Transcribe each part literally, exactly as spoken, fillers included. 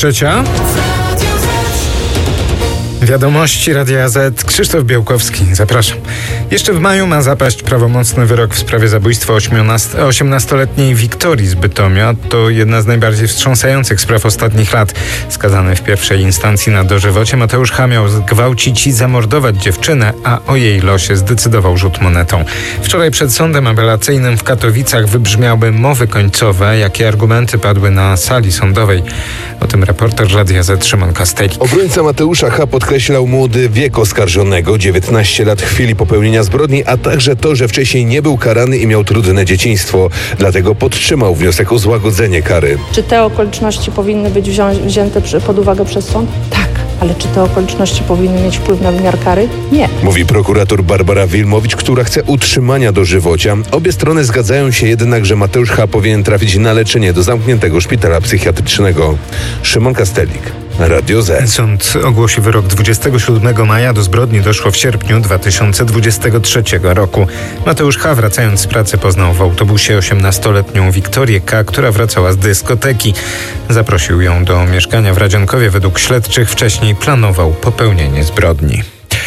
trzecia. Wiadomości Radia Z. Krzysztof Białkowski. Zapraszam. Jeszcze w maju ma zapaść prawomocny wyrok w sprawie zabójstwa osiemnastoletniej Wiktorii z Bytomia. To jedna z najbardziej wstrząsających spraw ostatnich lat. Skazany w pierwszej instancji na dożywocie, Mateusz H. miał zgwałcić i zamordować dziewczynę, a o jej losie zdecydował rzut monetą. Wczoraj przed sądem apelacyjnym w Katowicach wybrzmiały mowy końcowe. Jakie argumenty padły na sali sądowej? O tym reporter Radia Z Szymon Kastelik. Obrońca Mateusza H. podkreślał młody wiek oskarżonego, dziewiętnaście lat w chwili popełnienia zbrodni, a także to, że wcześniej nie był karany i miał trudne dzieciństwo. Dlatego podtrzymał wniosek o złagodzenie kary. Czy te okoliczności powinny być wzią- wzięte przy, pod uwagę przez sąd? Tak. Ale czy te okoliczności powinny mieć wpływ na wymiar kary? Nie. Mówi prokurator Barbara Wilmowicz, która chce utrzymania dożywocia. Obie strony zgadzają się jednak, że Mateusz H. powinien trafić na leczenie do zamkniętego szpitala psychiatrycznego. Szymon Kastelik, Radio Z. Sąd ogłosi wyrok dwudziestego siódmego maja. Do zbrodni doszło w sierpniu dwa tysiące dwudziestego trzeciego roku. Mateusz H., wracając z pracy, poznał w autobusie osiemnastoletnią Wiktorię K., która wracała z dyskoteki. Zaprosił ją do mieszkania w Radzionkowie. Według śledczych wcześniej planował popełnienie zbrodni.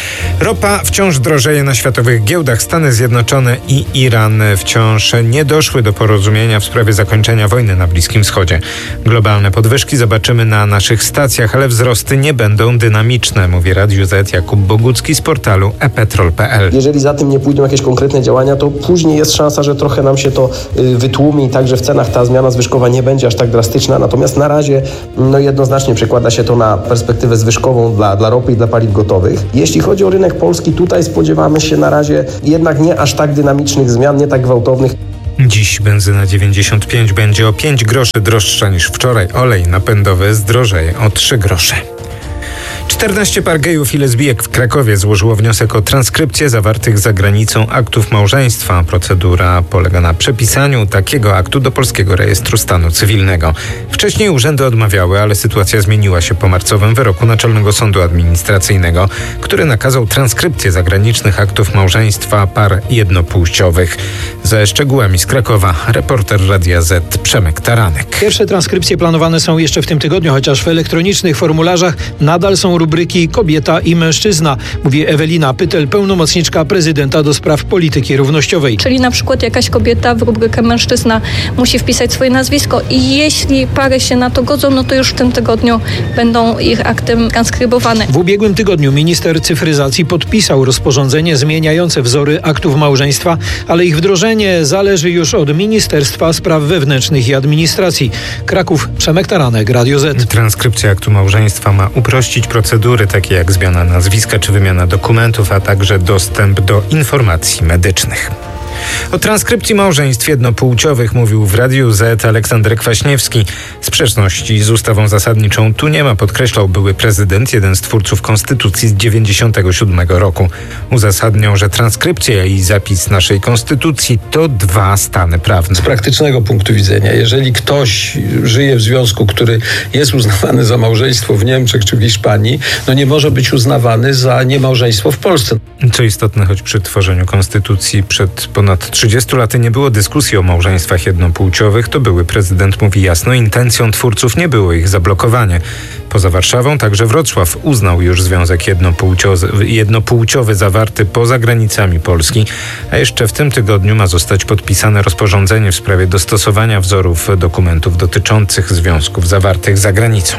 Ropa wciąż drożeje na światowych giełdach. Stany Zjednoczone i Iran wciąż nie doszły do porozumienia w sprawie zakończenia wojny na Bliskim Wschodzie. Globalne podwyżki zobaczymy na naszych stacjach, ale wzrosty nie będą dynamiczne, mówi Radiu Z Jakub Bogucki z portalu e petrol kropka pe el. Jeżeli za tym nie pójdą jakieś konkretne działania, to później jest szansa, że trochę nam się to wytłumi i także w cenach ta zmiana zwyżkowa nie będzie aż tak drastyczna. Natomiast na razie no jednoznacznie przekłada się to na perspektywę zwyżkową dla, dla ropy i dla paliw gotowych. Jeśli chodzi o rynek polski, tutaj spodziewamy się na razie jednak nie aż tak dynamicznych zmian, nie tak gwałtownych. Dziś benzyna dziewięćdziesiąt pięć będzie o pięć groszy droższa niż wczoraj. Olej napędowy zdrożeje o trzy grosze. czternaście par gejów i lesbijek w Krakowie złożyło wniosek o transkrypcję zawartych za granicą aktów małżeństwa. Procedura polega na przepisaniu takiego aktu do polskiego rejestru stanu cywilnego. Wcześniej urzędy odmawiały, ale sytuacja zmieniła się po marcowym wyroku Naczelnego Sądu Administracyjnego, który nakazał transkrypcję zagranicznych aktów małżeństwa par jednopłciowych. Ze szczegółami z Krakowa reporter Radia Z Przemek Taranek. Pierwsze transkrypcje planowane są jeszcze w tym tygodniu, chociaż w elektronicznych formularzach nadal są rubryki kobieta i mężczyzna, mówi Ewelina Pytel, pełnomocniczka prezydenta do spraw polityki równościowej. Czyli na przykład jakaś kobieta w rubrykę mężczyzna musi wpisać swoje nazwisko i jeśli pary się na to godzą, no to już w tym tygodniu będą ich akty transkrybowane. W ubiegłym tygodniu minister cyfryzacji podpisał rozporządzenie zmieniające wzory aktów małżeństwa, ale ich wdrożenie zależy już od Ministerstwa Spraw Wewnętrznych i Administracji. Kraków, Przemek Taranek, Radio Z. Transkrypcja aktu małżeństwa ma uprościć procedury takie jak zmiana nazwiska czy wymiana dokumentów, a także dostęp do informacji medycznych. O transkrypcji małżeństw jednopłciowych mówił w Radiu Z Aleksander Kwaśniewski. Sprzeczności z ustawą zasadniczą tu nie ma, podkreślał były prezydent, jeden z twórców konstytucji z dziewięćdziesiątego siódmego roku. Uzasadniał, że transkrypcja i zapis naszej konstytucji to dwa stany prawne. Z praktycznego punktu widzenia, jeżeli ktoś żyje w związku, który jest uznawany za małżeństwo w Niemczech czy w Hiszpanii, no nie może być uznawany za niemałżeństwo w Polsce. Co istotne, choć przy tworzeniu konstytucji przed ponad trzydziestu laty nie było dyskusji o małżeństwach jednopłciowych, to były prezydent mówi jasno, intencją twórców nie było ich zablokowanie. Poza Warszawą także Wrocław uznał już związek jednopłciowy, jednopłciowy zawarty poza granicami Polski, a jeszcze w tym tygodniu ma zostać podpisane rozporządzenie w sprawie dostosowania wzorów dokumentów dotyczących związków zawartych za granicą.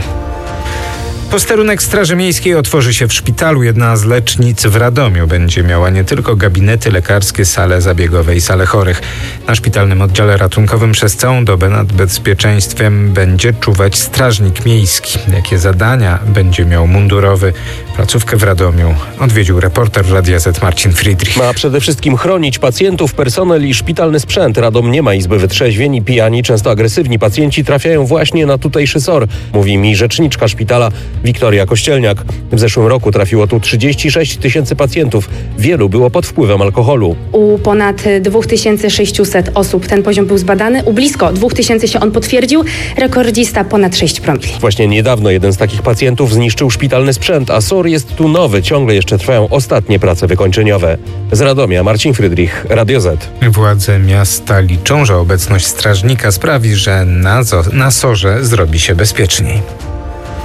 Posterunek Straży Miejskiej otworzy się w szpitalu. Jedna z lecznic w Radomiu będzie miała nie tylko gabinety lekarskie, sale zabiegowe i sale chorych. Na szpitalnym oddziale ratunkowym przez całą dobę nad bezpieczeństwem będzie czuwać strażnik miejski. Jakie zadania będzie miał mundurowy? Placówkę w Radomiu odwiedził reporter Radia Z Marcin Friedrich. Ma przede wszystkim chronić pacjentów, personel i szpitalny sprzęt. Radom nie ma izby wytrzeźwień, pijani, często agresywni pacjenci trafiają właśnie na tutejszy S O R, mówi mi rzeczniczka szpitala Wiktoria Kościelniak. W zeszłym roku trafiło tu trzydzieści sześć tysięcy pacjentów. Wielu było pod wpływem alkoholu. U ponad dwa tysiące sześćset osób ten poziom był zbadany. U blisko dwa tysiące się on potwierdził. Rekordzista ponad sześć promili. Właśnie niedawno jeden z takich pacjentów zniszczył szpitalny sprzęt, a S O R jest tu nowy. Ciągle jeszcze trwają ostatnie prace wykończeniowe. Z Radomia Marcin Friedrich, Radio Z. Władze miasta liczą, że obecność strażnika sprawi, że na, zo- na S O R-ze zrobi się bezpieczniej.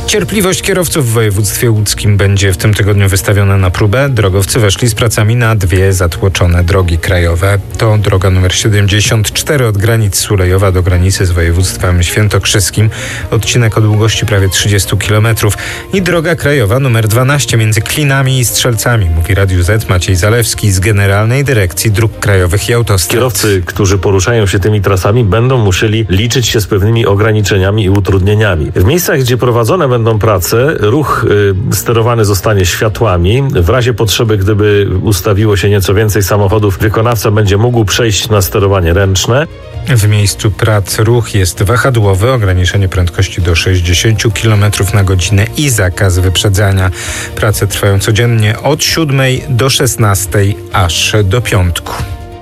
Cierpliwość kierowców w województwie łódzkim będzie w tym tygodniu wystawiona na próbę. Drogowcy weszli z pracami na dwie zatłoczone drogi krajowe. To droga nr siedemdziesiąt cztery od granic Sulejowa do granicy z województwem świętokrzyskim. Odcinek o długości prawie trzydzieści kilometrów. I droga krajowa nr dwanaście między Klinami i Strzelcami, mówi Radiu Z Maciej Zalewski z Generalnej Dyrekcji Dróg Krajowych i Autostrad. Kierowcy, którzy poruszają się tymi trasami, będą musieli liczyć się z pewnymi ograniczeniami i utrudnieniami. W miejscach, gdzie prowadzone będą prace, ruch y, sterowany zostanie światłami. W razie potrzeby, gdyby ustawiło się nieco więcej samochodów, wykonawca będzie mógł przejść na sterowanie ręczne. W miejscu prac ruch jest wahadłowy, ograniczenie prędkości do sześćdziesiąt kilometrów na godzinę i zakaz wyprzedzania. Prace trwają codziennie od siódmej do szesnastej aż do piątku.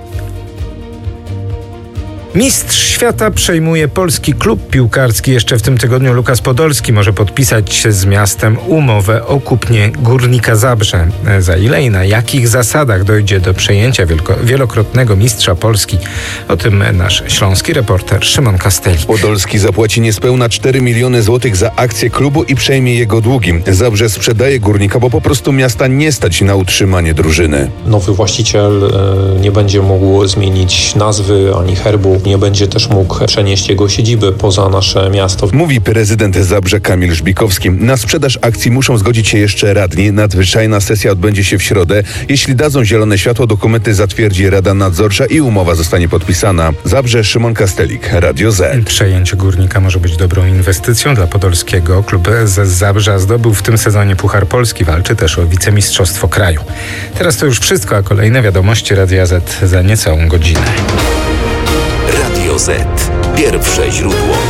Mistrz świata przejmuje polski klub piłkarski. Jeszcze w tym tygodniu Lukas Podolski może podpisać się z miastem umowę o kupnie Górnika Zabrze. Za ile i na jakich zasadach dojdzie do przejęcia wielko- wielokrotnego mistrza Polski? O tym nasz śląski reporter Szymon Kastelik. Podolski zapłaci niespełna cztery miliony złotych za akcję klubu i przejmie jego długi. Zabrze sprzedaje Górnika, bo po prostu miasta nie stać na utrzymanie drużyny. Nowy właściciel e, nie będzie mógł zmienić nazwy ani herbu. Nie będzie też mógł przenieść jego siedziby poza nasze miasto. Mówi prezydent Zabrze Kamil Żbikowski. Na sprzedaż akcji muszą zgodzić się jeszcze radni. Nadzwyczajna sesja odbędzie się w środę. Jeśli dadzą zielone światło, dokumenty zatwierdzi Rada Nadzorcza i umowa zostanie podpisana. Zabrze, Szymon Kastelik, Radio Z. Przejęcie Górnika może być dobrą inwestycją dla Podolskiego. Klub z Zabrza zdobył w tym sezonie Puchar Polski. Walczy też o wicemistrzostwo kraju. Teraz to już wszystko, a kolejne wiadomości Radia Z za niecałą godzinę. Radio Z. Pierwsze źródło